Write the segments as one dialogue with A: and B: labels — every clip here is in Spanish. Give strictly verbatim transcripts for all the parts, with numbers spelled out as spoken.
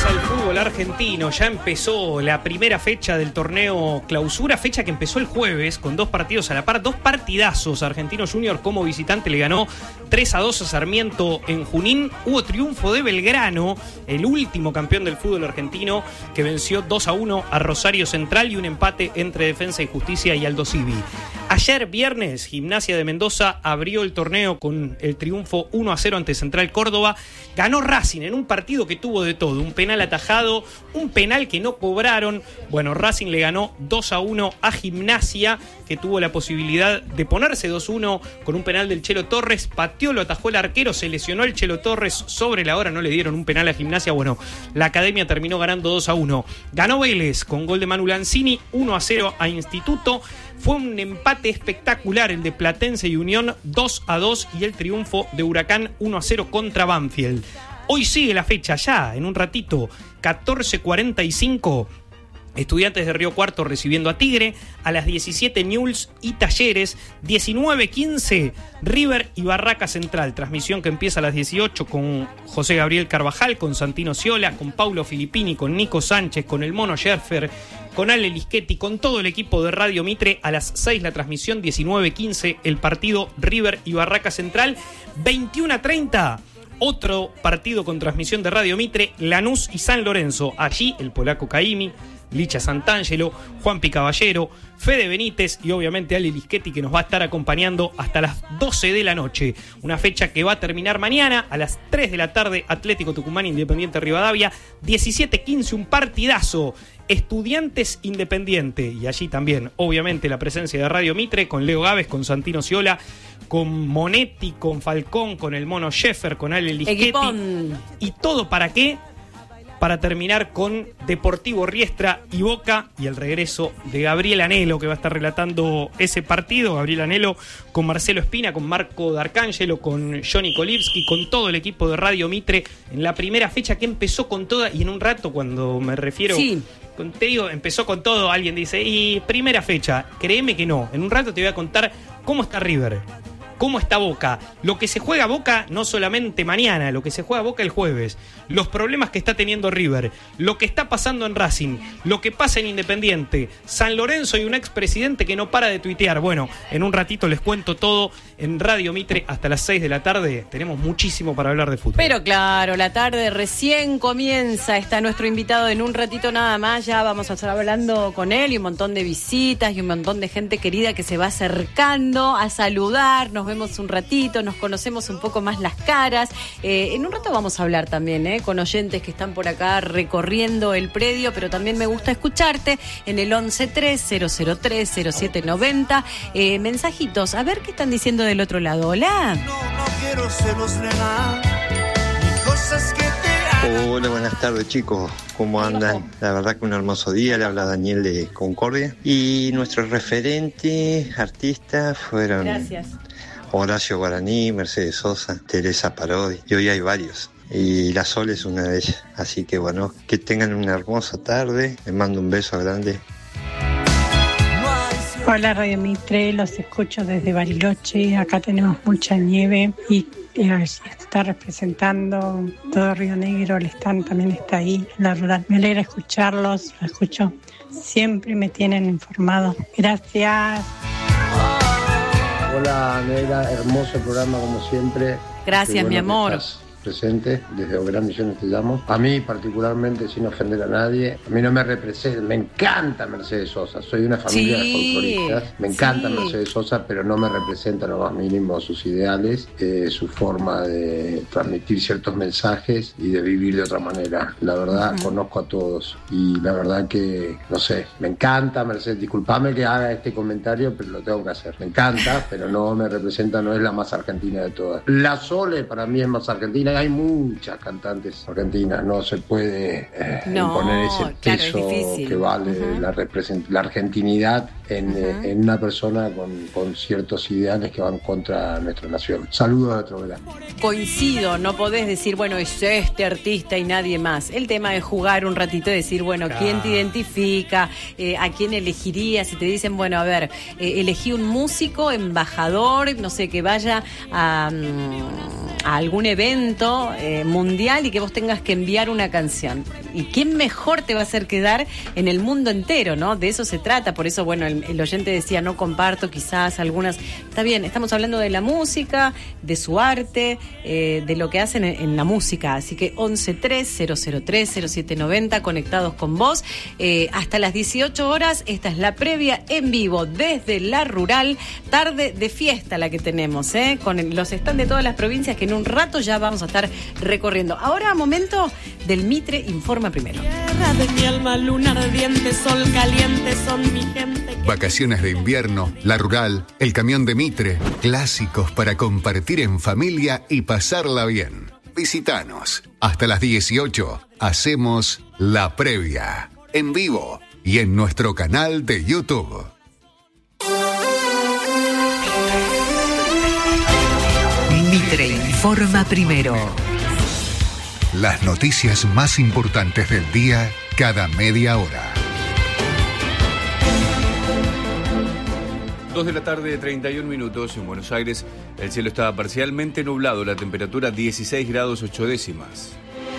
A: Comienza el fútbol argentino, ya empezó la primera fecha del torneo Clausura, fecha que empezó el jueves con dos partidos a la par, dos partidazos. Argentino Junior como visitante le ganó tres a dos a Sarmiento en Junín. Hubo triunfo de Belgrano, el último campeón del fútbol argentino, que venció dos a uno a Rosario Central, y un empate entre Defensa y Justicia y Aldo Civi. Ayer viernes, Gimnasia de Mendoza abrió el torneo con el triunfo uno a cero ante Central Córdoba. Ganó Racing en un partido que tuvo de todo, un penal atajado, un penal que no cobraron. Bueno, Racing le ganó dos a uno a Gimnasia, que tuvo la posibilidad de ponerse dos a uno con un penal del Chelo Torres. Pateó, lo atajó el arquero, se lesionó el Chelo Torres sobre la hora, no le dieron un penal a Gimnasia. Bueno, la Academia terminó ganando dos a uno. Ganó Vélez con gol de Manu Lanzini, uno a cero a Instituto. Fue un empate espectacular el de Platense y Unión, dos a dos, y el triunfo de Huracán uno a cero contra Banfield. Hoy sigue la fecha ya, en un ratito, catorce cuarenta y cinco. Estudiantes de Río Cuarto recibiendo a Tigre, a las diecisiete Newell's y Talleres, diecinueve quince River y Barraca Central, transmisión que empieza a las dieciocho con José Gabriel Carvajal, con Santino Sciola, con Paulo Filippini, con Nico Sánchez, con el Mono Scherfer, con Ale Lischetti, con todo el equipo de Radio Mitre. A las seis la transmisión, diecinueve quince el partido River y Barraca Central, veintiuno treinta otro partido con transmisión de Radio Mitre, Lanús y San Lorenzo. Allí el polaco Caimi, Licha Santangelo, Juanpi Caballero, Fede Benítez y obviamente Ale Lischetti, que nos va a estar acompañando hasta las doce de la noche. Una fecha que va a terminar mañana a las tres de la tarde, Atlético Tucumán, Independiente Rivadavia, diecisiete quince, un partidazo, Estudiantes Independiente. Y allí también, obviamente, la presencia de Radio Mitre, con Leo Gávez, con Santino Sciola, con Monetti, con Falcón, con el Mono Scherfer, con Ale Lischetti.
B: Equipón.
A: ¿Y todo para qué? Para terminar con Deportivo Riestra y Boca, y el regreso de Gabriel Anelo, que va a estar relatando ese partido. Gabriel Anelo con Marcelo Espina, con Marco D'Arcangelo, con Johnny Kolivsky, con todo el equipo de Radio Mitre en la primera fecha que empezó con toda. Y en un rato, cuando me refiero,
B: sí,
A: con, te digo, empezó con todo, alguien dice, y primera fecha, créeme que no. En un rato te voy a contar cómo está River, cómo está Boca, lo que se juega Boca no solamente mañana, lo que se juega Boca el jueves, los problemas que está teniendo River, lo que está pasando en Racing, lo que pasa en Independiente, San Lorenzo y un expresidente que no para de tuitear. Bueno, en un ratito les cuento todo en Radio Mitre hasta las seis de la tarde. Tenemos muchísimo para hablar de fútbol.
B: Pero claro, la tarde recién comienza. Está nuestro invitado en un ratito nada más. Ya vamos a estar hablando con él, y un montón de visitas y un montón de gente querida que se va acercando a saludar. Nos vemos un ratito, nos conocemos un poco más las caras. Eh, en un rato vamos a hablar también eh, con oyentes que están por acá recorriendo el predio, pero también me gusta escucharte en el once tres cero cero tres cero siete noventa. Eh, mensajitos, a ver qué están diciendo del otro lado. Hola.
C: No, no quiero celos, nena, ni cosas que te hagan.
D: Hola, buenas tardes, chicos. ¿Cómo andan? La verdad que un hermoso día. Le habla Daniel de Concordia. Y nuestros referentes artistas fueron...
B: Gracias.
D: Horacio Guaraní, Mercedes Sosa, Teresa Parodi, y hoy hay varios. Y La Sol es una de ellas. Así que bueno, que tengan una hermosa tarde. Les mando un beso grande.
E: Hola Radio Mitre, los escucho desde Bariloche. Acá tenemos mucha nieve y eh, está representando todo Río Negro. El stand también está ahí en la rural. Me alegra escucharlos, los escucho siempre, me tienen informado. Gracias.
F: Hola Negra, hermoso programa como siempre.
B: Gracias,
F: bueno,
B: mi amor.
F: Presente, desde Oberán Misiones te llamo. A mí particularmente, sin ofender a nadie, a mí no me representa, me encanta Mercedes Sosa, soy de una familia
B: sí,
F: de folcloristas, me encanta
B: sí.
F: Mercedes Sosa, pero no me representa lo más mínimo sus ideales, eh, su forma de transmitir ciertos mensajes y de vivir de otra manera. La verdad, uh-huh. conozco a todos y la verdad que, no sé, me encanta Mercedes, discúlpame que haga este comentario, pero lo tengo que hacer. Me encanta, pero no me representa, no es la más argentina de todas. La Sole para mí es más argentina. Hay muchas cantantes argentinas, no se puede eh, no, imponer ese peso claro, que vale uh-huh. la, represent- la argentinidad en, uh-huh. eh, en una persona con, con ciertos ideales que van contra nuestra nación. Saludos a otro verano.
B: Coincido, no podés decir, bueno, es este artista y nadie más. El tema es jugar un ratito y decir, bueno, claro. ¿quién te identifica? Eh, ¿A quién elegirías? Si te dicen, bueno, a ver, eh, elegí un músico, embajador, no sé, que vaya a, a algún evento eh, mundial y que vos tengas que enviar una canción. y quién mejor te va a hacer quedar en el mundo entero, ¿no? De eso se trata. Por eso, bueno, el, el oyente decía, no comparto quizás algunas. Está bien, estamos hablando de la música, de su arte, eh, de lo que hacen en, en la música. Así que once tres cero cero tres cero siete noventa, conectados con vos. Eh, hasta las dieciocho horas, esta es la previa en vivo desde La Rural. Tarde de fiesta la que tenemos, ¿eh? Con los stands de todas las provincias que en un rato ya vamos a estar recorriendo. Ahora, momento del Mitre Informa Primero.
G: Tierra de mi alma, luna ardiente, sol caliente, son mi gente.
H: Vacaciones de invierno, La Rural, el camión de Mitre, clásicos para compartir en familia y pasarla bien. Visítanos. Hasta las dieciocho hacemos la previa, en vivo y en nuestro canal de YouTube.
I: Mitre Informa Primero.
H: Las noticias más importantes del día cada media hora.
J: dos de la tarde, treinta y un minutos en Buenos Aires. El cielo estaba parcialmente nublado, la temperatura dieciséis grados ocho décimas.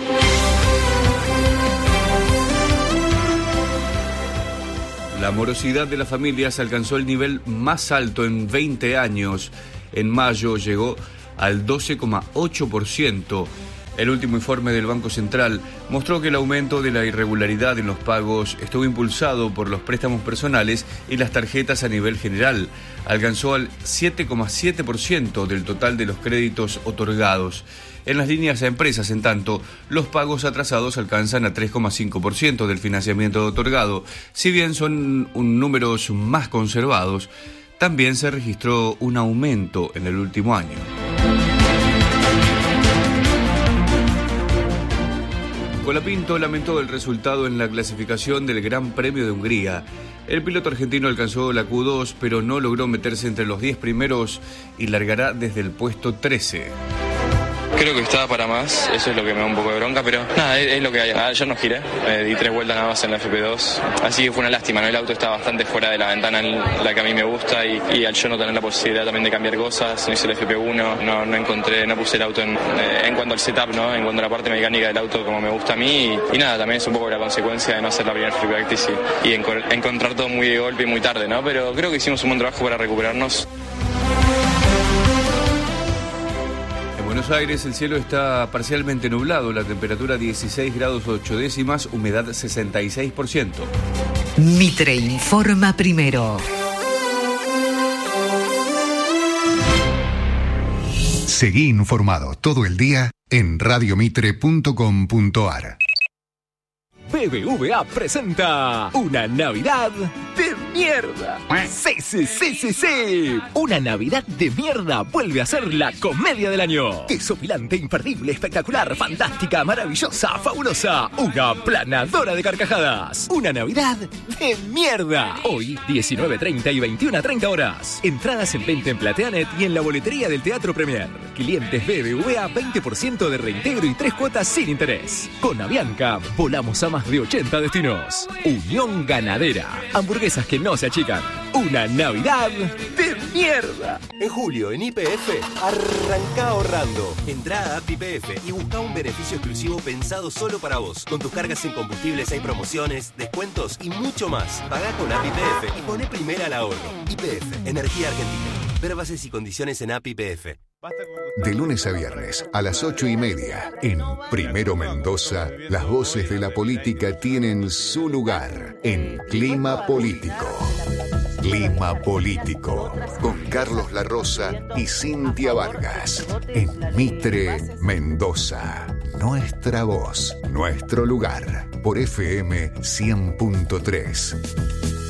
J: La morosidad de las familias alcanzó el nivel más alto en veinte años. En mayo llegó al doce coma ocho por ciento. El último informe del Banco Central mostró que el aumento de la irregularidad en los pagos estuvo impulsado por los préstamos personales y las tarjetas a nivel general. Alcanzó al siete coma siete por ciento del total de los créditos otorgados. En las líneas a empresas, en tanto, los pagos atrasados alcanzan a tres coma cinco por ciento del financiamiento otorgado. Si bien son un números más conservados, también se registró un aumento en el último año. Colapinto lamentó el resultado en la clasificación del Gran Premio de Hungría. El piloto argentino alcanzó la Q dos, pero no logró meterse entre los diez primeros y largará desde el puesto trece.
K: Creo que estaba para más, eso es lo que me da un poco de bronca, pero nada, es, es lo que hay. Ah, yo no giré, eh, di tres vueltas nada más en la F P dos, así que fue una lástima, ¿no? El auto está bastante fuera de la ventana en la que a mí me gusta y, y al yo no tener la posibilidad también de cambiar cosas, no hice el F P uno, no, no encontré, no puse el auto en, eh, en cuanto al setup, ¿no? En cuanto a la parte mecánica del auto como me gusta a mí y, y nada, también es un poco la consecuencia de no hacer la primera free practice y, y enco- encontrar todo muy de golpe y muy tarde, ¿no? Pero creo que hicimos un buen trabajo para recuperarnos.
J: En Buenos Aires el cielo está parcialmente nublado, la temperatura dieciséis grados ocho décimas, humedad sesenta y seis por ciento.
I: Mitre Informa Primero.
H: Seguí informado todo el día en radiomitre punto com punto ar.
L: B B V A presenta una Navidad de mierda. Sí, sí, sí, sí, sí. Una Navidad de mierda vuelve a ser la comedia del año. Desopilante, imperdible, espectacular, fantástica, maravillosa, fabulosa. Una planadora de carcajadas. Una Navidad de mierda. Hoy, diecinueve treinta y veintiuno treinta horas. Entradas en venta en Plateanet y en la boletería del Teatro Premier. Clientes B B V A, veinte por ciento de reintegro y tres cuotas sin interés. Con Avianca, volamos a más de ochenta destinos. Unión Ganadera. Hamburguesas que no se achican. Una Navidad de mierda.
M: En julio, en Y P F, arranca ahorrando. Entrá a app Y P F y busca un beneficio exclusivo pensado solo para vos. Con tus cargas en combustibles hay promociones, descuentos y mucho más. Pagá con app Y P F y poné primera al ahorro. Y P F, Energía Argentina. Ver bases y condiciones en app Y P F.
H: De lunes a viernes a las ocho y media en Primero Mendoza, las voces de la política tienen su lugar en Clima Político. Clima Político con Carlos La Rosa y Cintia Vargas en Mitre Mendoza. Nuestra voz, nuestro lugar por F M cien punto tres.